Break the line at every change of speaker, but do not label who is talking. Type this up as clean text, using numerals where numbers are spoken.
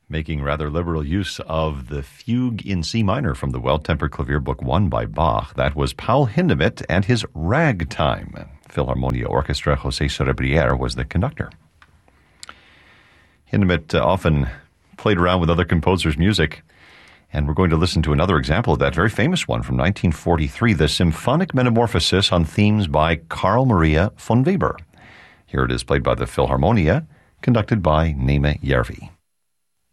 making rather liberal use of the Fugue in C minor from the Well-Tempered Clavier Book 1 by Bach. That was Paul Hindemith and his Ragtime. Philharmonia Orchestra, José Cerebriere was the conductor. Hindemith often played around with other composers' music, and we're going to listen to another example of that, very famous one from 1943, the Symphonic Metamorphosis on themes by Carl Maria von Weber. Here it is played by the Philharmonia, conducted by Németh Järvi.